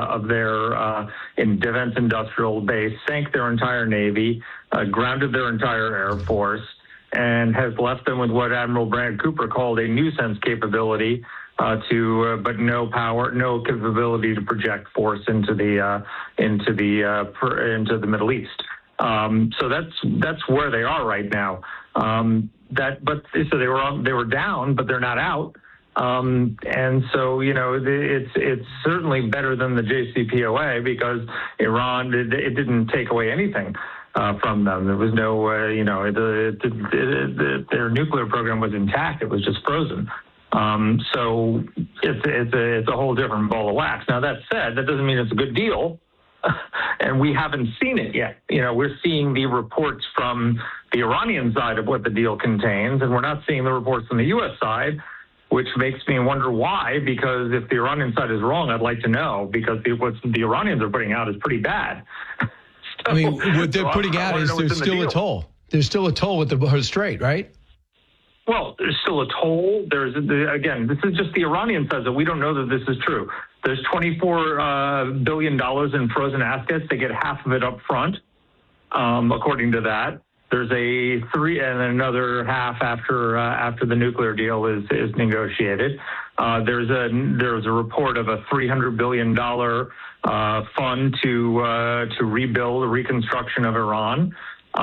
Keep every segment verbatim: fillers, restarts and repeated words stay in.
of their uh, in defense industrial base, sank their entire Navy, uh, grounded their entire Air Force, and has left them with what Admiral Brad Cooper called a nuisance capability uh, to, uh, but no power, no capability to project force into the uh, into the uh, per, into the Middle East. Um, so that's that's where they are right now. Um, that, but so they were they were down, but they're not out. Um, and so, you know, it's it's certainly better than the J C P O A because Iran, it, it didn't take away anything uh, from them. There was no, uh, you know, it, it, it, it, their nuclear program was intact. It was just frozen. Um, so it's, it's, a, it's a whole different ball of wax. Now, that said, that doesn't mean it's a good deal. And we haven't seen it yet. You know, we're seeing the reports from the Iranian side of what the deal contains, and we're not seeing the reports from the U S side, which makes me wonder why, because if the Iranian side is wrong, I'd like to know, because the, what the Iranians are putting out is pretty bad. so, I mean, what they're so putting I, out I is there's still the a toll. There's still a toll with the Hormuz Strait, right? Well, there's still a toll. There's, again, this is just the Iranian says that we don't know that this is true. There's twenty-four uh, billion dollars in frozen assets. They get half of it up front, um, according to that. There's a three and another half after uh, after the nuclear deal is is negotiated. Uh, there's a there's a report of a three hundred billion dollars uh, fund to uh, to rebuild the reconstruction of Iran.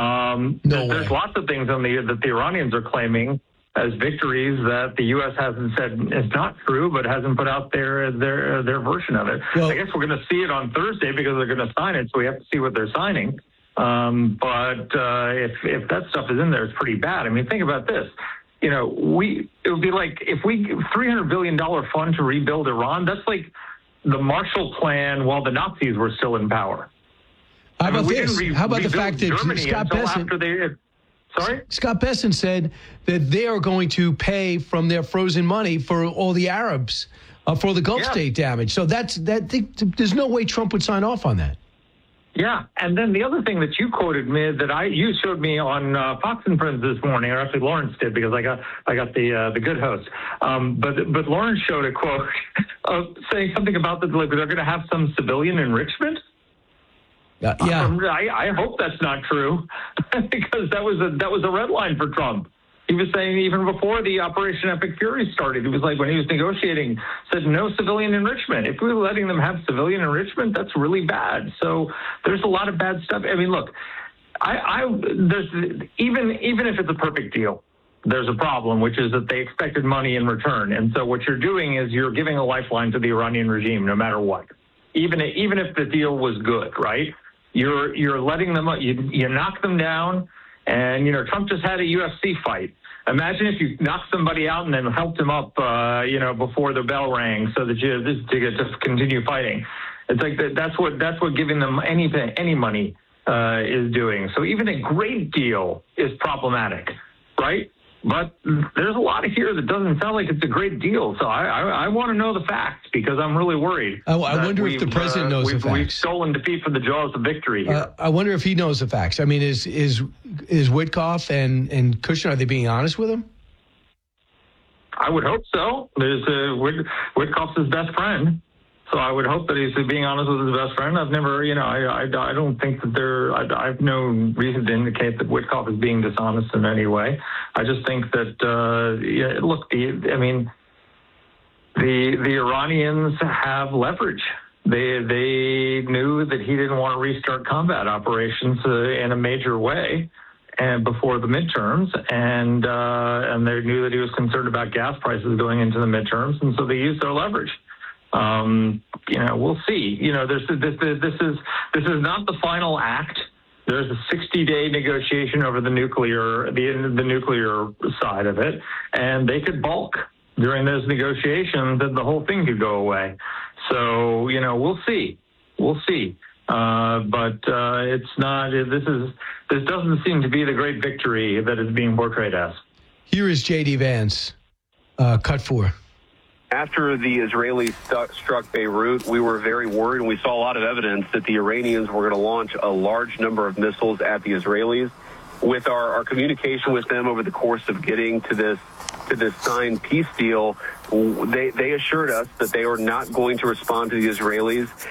Um, no there's, there's lots of things on the that the Iranians are claiming as victories that the U S hasn't said is not true, but hasn't put out their their their version of it. Well, I guess we're going to see it on Thursday because they're going to sign it, so we have to see what they're signing. Um, but uh, if if that stuff is in there, it's pretty bad. I mean, think about this. You know, we it would be like if we three hundred billion dollars fund to rebuild Iran. That's like the Marshall Plan while the Nazis were still in power. How about I mean, this? Re- How about the fact that Germany Scott Bessent, they, sorry? Scott Bessent said that they are going to pay from their frozen money for all the Arabs uh, for the Gulf yeah. state damage. So that's that. They, there's no way Trump would sign off on that. Yeah, and then the other thing that you quoted me that I you showed me on uh, Fox and Friends this morning, or actually Lawrence did because I got I got the uh, the good host. Um, but but Lawrence showed a quote of saying something about that like they're going to have some civilian enrichment. Uh, yeah, um, I, I hope that's not true because that was a that was a red line for Trump. He was saying even before the Operation Epic Fury started, he was like when he was negotiating, said no civilian enrichment. If we were letting them have civilian enrichment, that's really bad. So there's a lot of bad stuff. I mean, look, I, I there's even even if it's a perfect deal, there's a problem, which is that they expected money in return. And so what you're doing is you're giving a lifeline to the Iranian regime, no matter what, even even if the deal was good, right? You're you're letting them you you knock them down. And, you know, Trump just had a U F C fight. Imagine if you knocked somebody out and then helped him up, uh, you know, before the bell rang so that you just to just continue fighting. It's like that, that's what that's what giving them anything, any money uh, is doing. So even a great deal is problematic, right? But there's a lot of here that doesn't sound like it's a great deal. So I, I, I want to know the facts because I'm really worried. I, I wonder if the president uh, knows we've, the facts. We've stolen defeat from the jaws of victory here. Uh, I wonder if he knows the facts. I mean, is is is Witkoff and, and Kushner, are they being honest with him? I would hope so. There's uh, Whit, Witkoff's his best friend. So I would hope that he's being honest with his best friend. I've never, you know, I, I, I don't think that there, I, I have no reason to indicate that Witkoff is being dishonest in any way. I just think that, uh, yeah, look, the, I mean, the the Iranians have leverage. They they knew that he didn't want to restart combat operations uh, in a major way, and before the midterms, and uh, and they knew that he was concerned about gas prices going into the midterms, and so they used their leverage. Um, you know, we'll see. You know, there's this, this, this is this is not the final act. There's a sixty-day negotiation over the nuclear, the the nuclear side of it, and they could balk during those negotiations, and the whole thing could go away. So, you know, we'll see. We'll see. Uh, but uh, it's not. This is this doesn't seem to be the great victory that is being portrayed as. Here is J D Vance, uh, cut four. After the Israelis stu- struck Beirut, we were very worried, and we saw a lot of evidence that the Iranians were going to launch a large number of missiles at the Israelis. With our, our communication with them over the course of getting to this to this signed peace deal, they, they assured us that they are not going to respond to the Israelis.